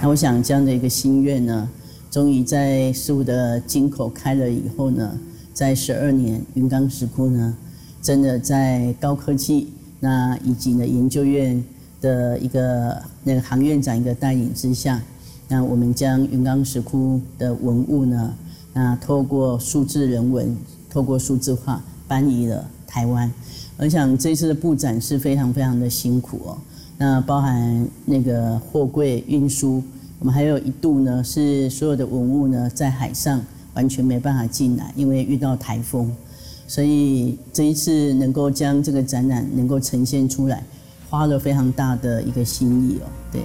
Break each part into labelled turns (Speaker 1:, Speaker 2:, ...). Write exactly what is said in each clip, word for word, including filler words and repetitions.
Speaker 1: 那我想这样的一个心愿呢，终于在师父的金口开了以后呢，在十二年云冈石窟呢，真的在高科技那以及呢研究院的一个那个杭院长一个带领之下，那我们将云冈石窟的文物呢，那透过数字人文，透过数字化搬移了台湾。我想这次的布展是非常非常的辛苦哦。那包含那个货柜运输，我们还有一度呢是所有的文物呢在海上完全没办法进来，因为遇到台风，所以这一次能够将这个展览能够呈现出来，花了非常大的一个心意哦。对，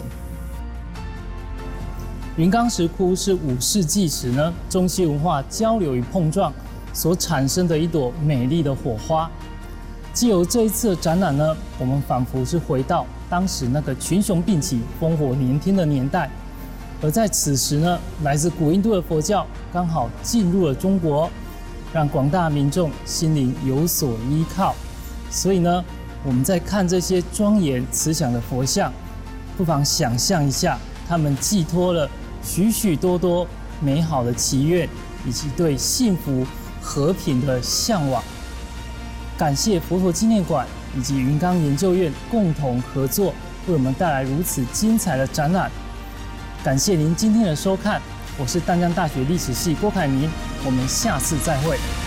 Speaker 2: 云冈石窟是五世纪时呢中西文化交流与碰撞所产生的一朵美丽的火花。藉由这一次的展览呢，我们仿佛是回到当时那个群雄并起、烽火连天的年代。而在此时呢，来自古印度的佛教刚好进入了中国，让广大民众心灵有所依靠。所以呢，我们在看这些庄严慈祥的佛像，不妨想象一下，他们寄托了许许多多美好的祈愿，以及对幸福和平的向往。感谢佛陀纪念馆以及云冈研究院共同合作，为我们带来如此精彩的展览。感谢您今天的收看，我是淡江大学历史系郭凯明，我们下次再会。